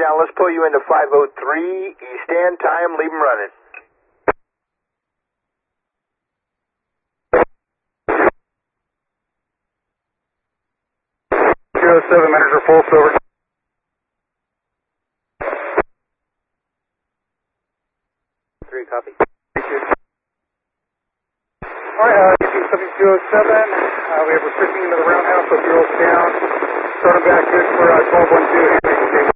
down. Let's pull you into 503. Stand time, leave them running. 07, manager full, over. Three, copy. Alright, 207, we have restricting into the roundhouse, so fuel's down. Starting back good for 1212.